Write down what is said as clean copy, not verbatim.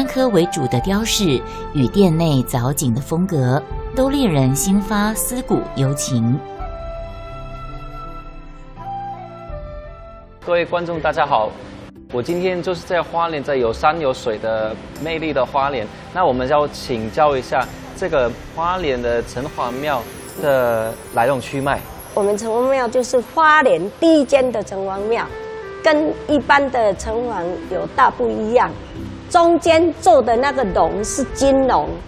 刻为主的雕饰与殿内藻井的风格，都令人心发思古幽情。 各位观众，大家好，我今天就是在花莲，在有山有水的魅力的花莲。那我们要请教一下这个花莲的城隍庙的来龙去脉。 我们城隍庙就是花莲第一间的城隍庙，跟一般的城隍有大不一样。中间做的那个龙是金龙，